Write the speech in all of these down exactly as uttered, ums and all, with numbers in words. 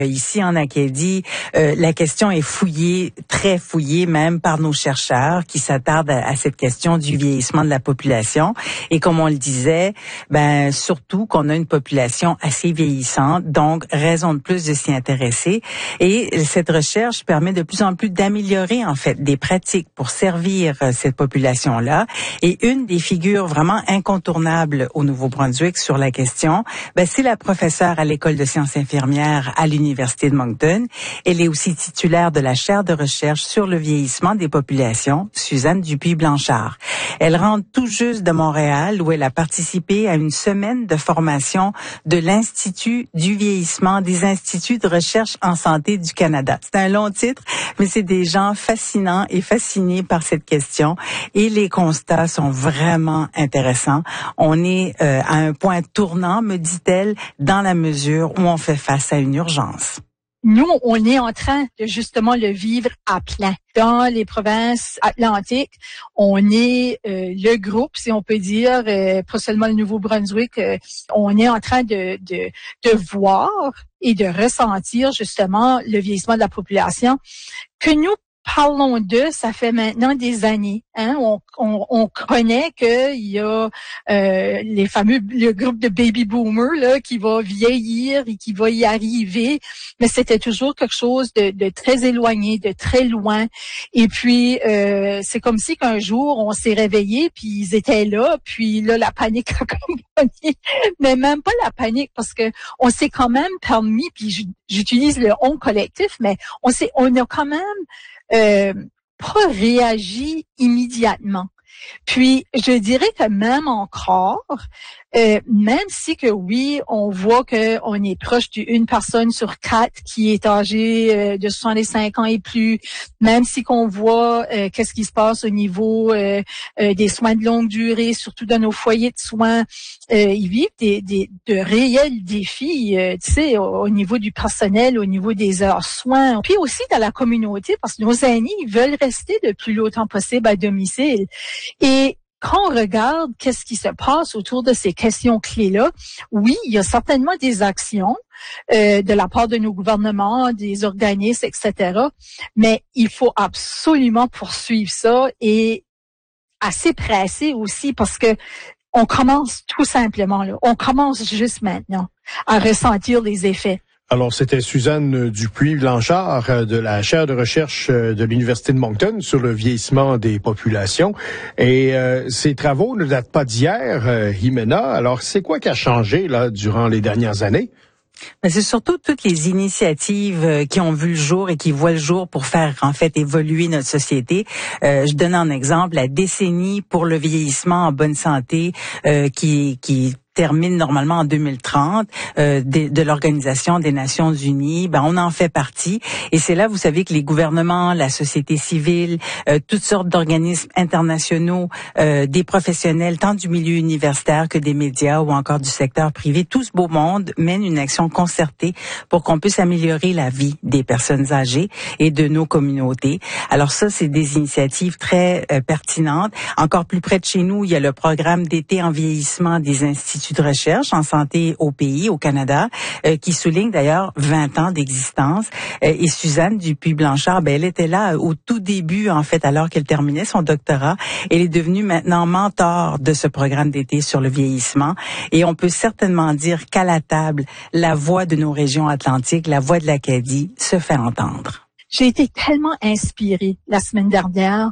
Ici en Acadie, euh, la question est fouillée, très fouillée même par nos chercheurs qui s'attardent à, à cette question du vieillissement de la population. Et comme on le disait, ben surtout qu'on a une population assez vieillissante, donc raison de plus de s'y intéresser. Et cette recherche permet de plus en plus d'améliorer en fait des pratiques pour servir cette population-là. Et une des figures vraiment incontournables au Nouveau-Brunswick sur la question, ben c'est la professeure à l'école de sciences infirmières à l'université Université de Moncton. Elle est aussi titulaire de la chaire de recherche sur le vieillissement des populations, Suzanne Dupuis-Blanchard. Elle rentre tout juste de Montréal où elle a participé à une semaine de formation de l'Institut du vieillissement des instituts de recherche en santé du Canada. C'est un long titre, mais c'est des gens fascinants et fascinés par cette question et les constats sont vraiment intéressants. On est euh, à un point tournant, me dit-elle, dans la mesure où on fait face à une urgence. Nous, on est en train de justement le vivre à plein. Dans les provinces atlantiques, on est euh, le groupe, si on peut dire, euh, pas seulement le Nouveau-Brunswick, euh, on est en train de, de, de voir et de ressentir justement le vieillissement de la population que nous parlons d'eux, ça fait maintenant des années. Hein? On, on, on connaît qu'il y a euh, les fameux le groupe de baby boomers là qui va vieillir et qui va y arriver, mais c'était toujours quelque chose de, de très éloigné, de très loin. Et puis euh, c'est comme si qu'un jour on s'est réveillé puis ils étaient là, puis là la panique a commencé. Mais même pas la panique parce que on s'est quand même permis, puis j'utilise le on collectif, mais on s'est on a quand même Euh, pas réagi immédiatement. Puis, je dirais que même encore, euh, même si que oui, on voit que on est proche d'une personne sur quatre qui est âgée euh, de soixante-cinq ans et plus, même si qu'on voit euh, qu'est-ce qui se passe au niveau euh, euh, des soins de longue durée, surtout dans nos foyers de soins, euh, ils vivent des, des de réels défis, euh, tu sais, au, au niveau du personnel, au niveau des heures soins, puis aussi dans la communauté, parce que nos aînés, ils veulent rester le plus longtemps possible à domicile. Et quand on regarde qu'est-ce qui se passe autour de ces questions clés-là, oui, il y a certainement des actions euh, de la part de nos gouvernements, des organismes, et cetera. Mais il faut absolument poursuivre ça et assez pressé aussi parce que on commence tout simplement là, on commence juste maintenant à ressentir les effets. Alors, c'était Suzanne Dupuis-Blanchard de la chaire de recherche de l'Université de Moncton sur le vieillissement des populations. Et euh, ces travaux ne datent pas d'hier, euh, Jimena. Alors, c'est quoi qui a changé là durant les dernières années? Mais c'est surtout toutes les initiatives qui ont vu le jour et qui voient le jour pour faire en fait évoluer notre société. Euh, je donne un exemple, la décennie pour le vieillissement en bonne santé euh, qui qui termine normalement en deux mille trente euh, de, de l'Organisation des Nations Unies. Ben on en fait partie et c'est là, vous savez, que les gouvernements, la société civile, euh, toutes sortes d'organismes internationaux, euh, des professionnels tant du milieu universitaire que des médias ou encore du secteur privé, tout ce beau monde mène une action concertée pour qu'on puisse améliorer la vie des personnes âgées et de nos communautés. Alors ça, c'est des initiatives très euh, pertinentes. Encore plus près de chez nous, il y a le programme d'été en vieillissement des instituts de recherche en santé au pays, au Canada, euh, qui souligne d'ailleurs vingt ans d'existence. Euh, et Suzanne Dupuis-Blanchard, ben elle était là au tout début, en fait, alors qu'elle terminait son doctorat. Elle est devenue maintenant mentor de ce programme d'été sur le vieillissement. Et on peut certainement dire qu'à la table, la voix de nos régions atlantiques, la voix de l'Acadie, se fait entendre. J'ai été tellement inspirée la semaine dernière,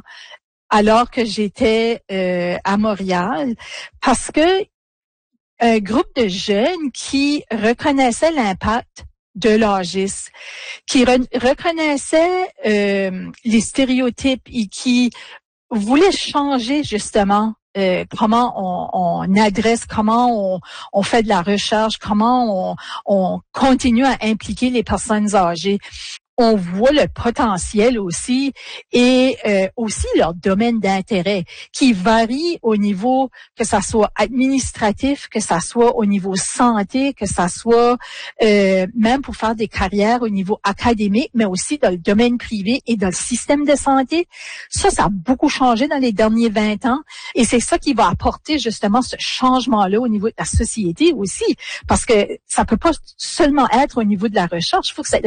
alors que j'étais euh, à Montréal, parce que un groupe de jeunes qui reconnaissaient l'impact de l'âgisme, qui re- reconnaissaient euh, les stéréotypes et qui voulaient changer justement euh, comment on, on adresse, comment on, on fait de la recherche, comment on, on continue à impliquer les personnes âgées. On voit le potentiel aussi et euh, aussi leur domaine d'intérêt qui varie au niveau que ça soit administratif, que ça soit au niveau santé, que ça soit euh, même pour faire des carrières au niveau académique, mais aussi dans le domaine privé et dans le système de santé. Ça, ça a beaucoup changé dans les derniers vingt ans et c'est ça qui va apporter justement ce changement-là au niveau de la société aussi, parce que ça peut pas seulement être au niveau de la recherche, il faut que cette